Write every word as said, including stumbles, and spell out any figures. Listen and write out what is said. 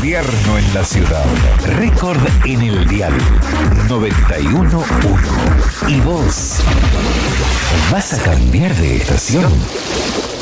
infierno en la ciudad. Récord en el dial noventa y uno punto uno. ¿Y vos? ¿Vas a cambiar de estación?